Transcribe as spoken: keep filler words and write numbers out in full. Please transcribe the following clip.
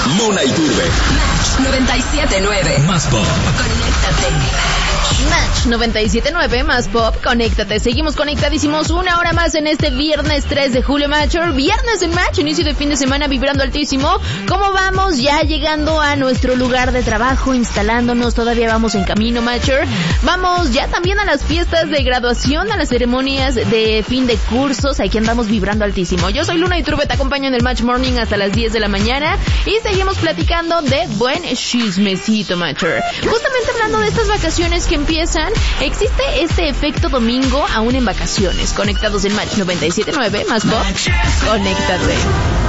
Mona y Turbe. Match noventa y siete nueve. Más pop. Conéctate. Match noventa y siete nueve, más pop, conéctate. Seguimos conectadísimos una hora más en este viernes tres de julio, Matcher. Viernes en Match, inicio de fin de semana vibrando altísimo. ¿Cómo vamos? Ya llegando a nuestro lugar de trabajo, instalándonos, todavía vamos en camino, Matcher. Vamos ya también a las fiestas de graduación, a las ceremonias de fin de cursos. Aquí andamos vibrando altísimo. Yo soy Luna y Turbe, te acompaño en el Match Morning hasta las diez de la mañana y seguimos platicando de buen chismecito, Matcher. Justamente hablando de estas vacaciones que empiezan, existe este efecto domingo aún en vacaciones. Conectados en Match noventa y siete nueve, más pop, conéctate.